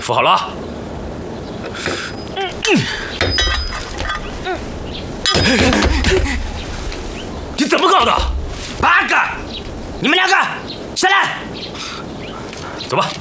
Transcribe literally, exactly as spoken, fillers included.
扶好了啊！你怎么搞的？ 八个，你们两个下来。 走吧。